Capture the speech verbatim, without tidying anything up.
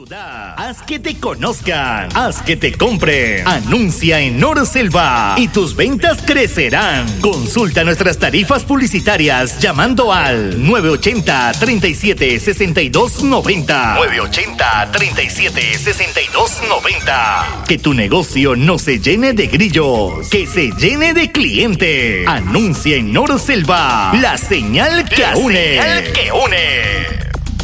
ciudad. Haz que te conozcan. Haz que te compren. Anuncia en Norselva y tus ventas crecerán. Consulta nuestras tarifas publicitarias llamando al nueve ochenta, treinta y siete, sesenta y dos noventa. nueve ochenta, treinta y siete, sesenta y dos noventa. Que tu negocio no se llene de grillos, que se llene de clientes. Anuncia en Norselva, la señal que La une. señal que une.